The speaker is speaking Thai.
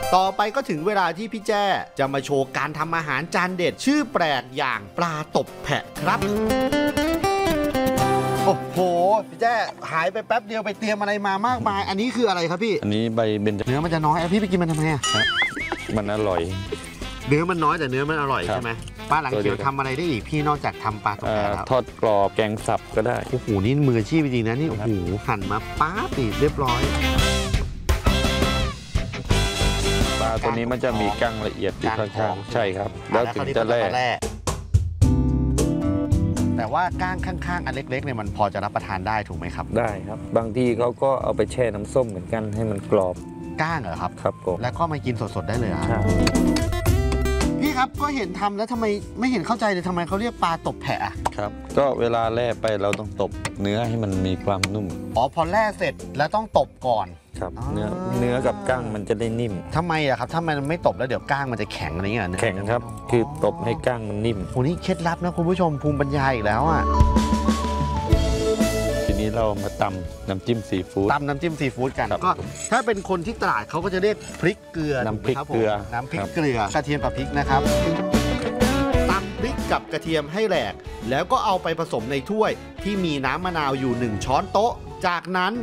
ต่อไปก็ถึงเวลาที่พี่แจ้จะมาโชว์การทำอาหารจานเด็ดชื่อแปลกอย่างปลาตบแผะครับโอ้โหพี่แจ้หายไปแป๊บเดียวไปเตรียมอะไรมามากมายอันนี้คืออะไรครับพี่อันนี้ใบเบญจเนื้อมันจะน้อยพี่ไปกินมันทำไมอะมันอร่อยเนื้อมันน้อยแต่เนื้อมันอร่อยครับใช่ไหมป้าหลังเขียวทำอะไรได้อีกพี่นอกจากทำปลาตบแผะแล้วทอดกรอบแกงสับก็ได้โอ้โหนี่มืออาชีพจริงๆนะนี่โอ้โหหั่นมาป๊าบนี่เรียบร้อยปลาตัวนี้มันจะมีกั้งละเอียดอยู่ข้างๆใช่ครับแล้วถึงจะแล่แต่ว่าก้างข้างๆอันเล็กๆเนี่ยมันพอจะรับประทานได้ถูกไหมครับได้ครับบางทีเขาก็เอาไปแช่น้ำส้มเหมือนกันให้มันกรอบก้างเหรอครับครับผมแล้วก็มากินสดๆได้เลยเหรอใช่พี่ครับก็เห็นทำแล้วทำไมไม่เห็นเข้าใจเลยทำไมเขาเรียกปลาตบแผะอะครับก็เวลาแล่ไปเราต้องตบเนื้อให้มันมีความนุ่มอ๋อพอแล่เสร็จแล้วต้องตบก่อนครับอ๋อเนื้อกับกั้งมันจะได้นิ่มทำไมอะครับถ้ามันไม่ตบแล้วเดี๋ยวก้างมันจะแข็งอะไรเงี้ยแข็งครับคือตบให้กั้งมันนิ่มโหนี่เคล็ดลับนะคุณผู้ชมภูมิปัญญาอีกแล้วอะทีนี้เรามาตำน้ำจิ้มซีฟู้ดตำน้ำจิ้มซีฟู้ดกันครับก็ถ้าเป็นคนที่ตราดเขาก็จะเรียกพริกเกลือน้ำพริกถูไหมคบผมเกลือน้ำพริกครับเกลือกระเทียมกับพริกนะครับตำพริกกับกระเทียมให้แหลกแล้วก็เอาไปผสมในถ้วยที่มีน้ำมะนาวอยู่1 ช้อนโต๊ะจากนั้น